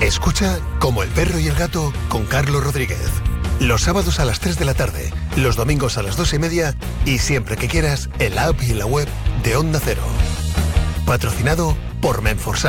Escucha Como el perro y el gato con Carlos Rodríguez. Los sábados a las 3 de la tarde, los domingos a las 2:30 y siempre que quieras en la app y en la web de Onda Cero. Patrocinado por Menforsan.